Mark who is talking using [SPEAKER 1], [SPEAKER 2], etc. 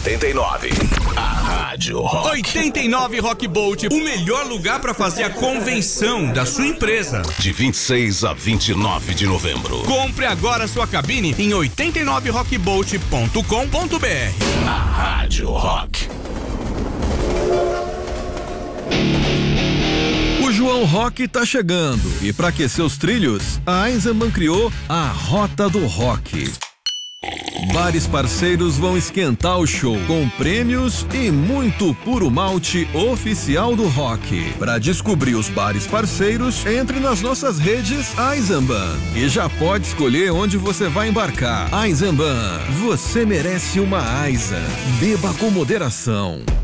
[SPEAKER 1] 89. A Rádio Rock.
[SPEAKER 2] 89 Rock Bolt, o melhor lugar para fazer a convenção da sua empresa.
[SPEAKER 1] De 26 a 29 de novembro.
[SPEAKER 2] Compre agora sua cabine em 89rockbolt.com.br.
[SPEAKER 1] A Rádio Rock.
[SPEAKER 3] O João Rock tá chegando e para aquecer os trilhos, a Eisenbahn criou a Rota do Rock. Bares parceiros vão esquentar o show com prêmios e muito puro malte oficial do rock. Para descobrir os bares parceiros, entre nas nossas redes Eisenbahn e já pode escolher onde você vai embarcar. Eisenbahn, você merece uma Eisen. Beba com moderação.